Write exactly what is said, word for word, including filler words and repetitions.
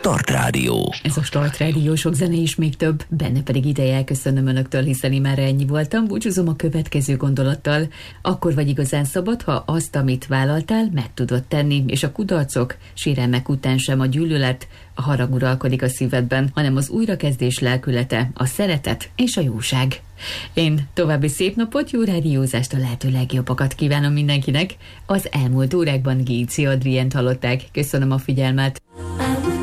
Start Rádió. Ez a Start Rádió, sok zene is, még több, benne pedig ideje elköszönöm önöktől, hiszen imára ennyi voltam. Búcsúzom a következő gondolattal. Akkor vagy igazán szabad, ha azt, amit vállaltál, meg tudod tenni, és a kudarcok, sérelmek után sem a gyűlölet, a harag uralkodik a szívedben, hanem az újrakezdés lelkülete, a szeretet és a jóság. Én további szép napot, jó rádiózást, a lehető legjobbakat kívánom mindenkinek. Az elmúlt órákban Géci Adrient hallották. Köszönöm a figyelmet.